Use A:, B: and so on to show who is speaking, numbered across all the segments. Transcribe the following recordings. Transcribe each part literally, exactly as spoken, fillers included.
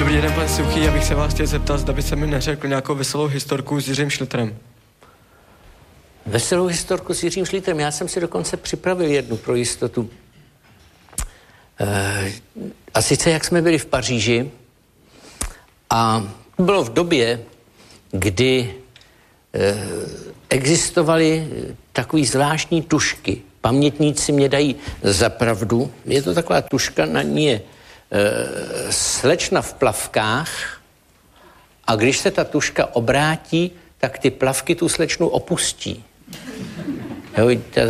A: Dobrý den, pan Suchý, já bych se vás chtěl zeptat, zda by se mi neřekl nějakou veselou historku s Jiřím Šlitrem.
B: Veselou historku s Jiřím Šlitrem? Já jsem si dokonce připravil jednu pro jistotu. E, a sice, jak jsme byli v Paříži a bylo v době, kdy e, existovaly takový zvláštní tušky. Pamětníci mě dají za pravdu. Je to taková tuška, na ní je e, slečna v plavkách a když se ta tuška obrátí, tak ty plavky tu slečnu opustí. Jo,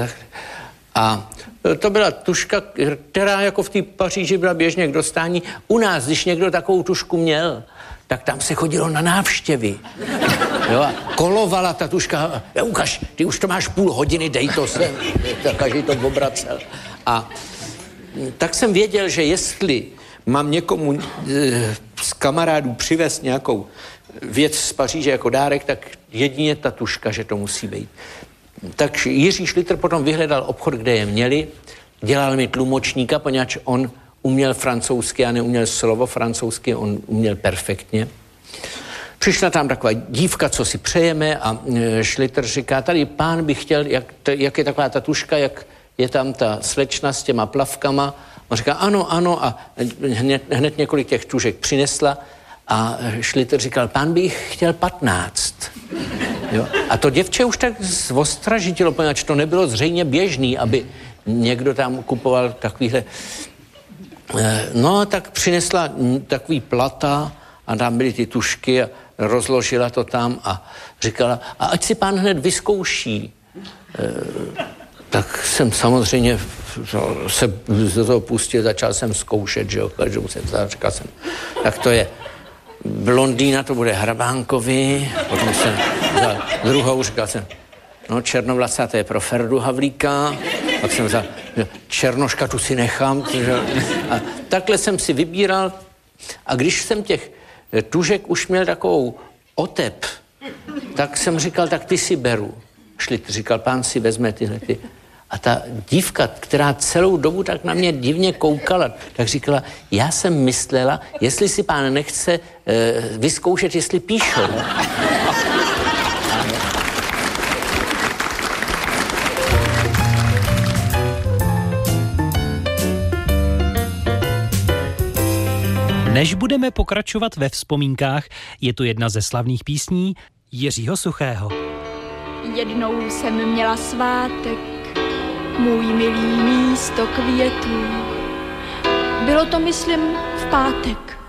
B: a to byla tuška, která jako v té Paříži byla běžně k dostání. U nás, když někdo takovou tušku měl, tak tam se chodilo na návštěvy. Jo, a kolovala ta tuška. Ja, ukaž, ty už to máš půl hodiny, dej to sem. Každý to obracel. A tak jsem věděl, že jestli mám někomu e, z kamarádů přivést nějakou věc z Paříže jako dárek, tak jedině ta tuška, že to musí být. Tak Jiří Šlitr potom vyhledal obchod, kde je měli, dělal mi tlumočníka, poněvadž on uměl francouzsky a neuměl slovo francouzsky, on uměl perfektně. Přišla tam taková dívka, co si přejeme a Šlitr říká, tady pán by chtěl, jak, jak je taková ta tuška, jak je tam ta slečna s těma plavkama. On říká, ano, ano a hned, hned několik těch tužek přinesla a Šlitr říkal, pán by chtěl patnáct. Jo? A to děvče už tak zostražitilo, poněvadž to nebylo zřejmě běžný, aby někdo tam kupoval takovýhle. No, tak přinesla takový plata a tam byly ty tušky a rozložila to tam a říkala, a ať si pán hned vyzkouší. E, tak jsem samozřejmě se do toho pustil, začal jsem zkoušet, že jo, každou jsem říkal jsem, tak to je blondýna, to bude Hrabánkovi, potom jsem vzal druhou, říkal jsem, no černovlasá, to je pro Ferdu Havlíka, pak jsem vzal, černoška tu si nechám, že? A takhle jsem si vybíral a když jsem těch tužek už měl takovou otep, tak jsem říkal, tak ty si beru. Šlitr říkal, pán si vezme tyhle ty. A ta dívka, která celou dobu tak na mě divně koukala, tak říkala, já jsem myslela, jestli si pán nechce e, vyzkoušet, jestli píšou.
C: Než budeme pokračovat ve vzpomínkách, je tu jedna ze slavných písní Jiřího Suchého.
D: Jednou jsem měla svátek, můj milý místo květů. Bylo to, myslím, v pátek.